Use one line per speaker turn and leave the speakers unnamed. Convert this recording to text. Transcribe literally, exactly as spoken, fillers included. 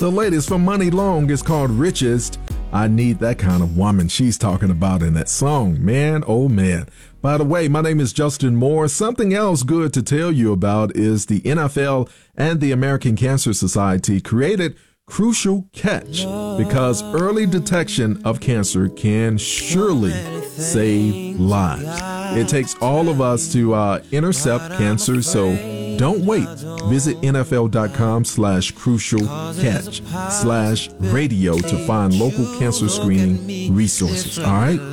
The latest from Money Long is called Richest. I need that kind of woman she's talking about in that song. Man, oh man. By the way, my name is Justin Moore. Something else good to tell you about is the N F L and the American Cancer Society created Crucial Catch because early detection of cancer can surely save lives. It takes all of us to uh, intercept cancer, so don't wait. Visit nfl.com slash crucial catch slash radio to find local cancer screening resources. All right.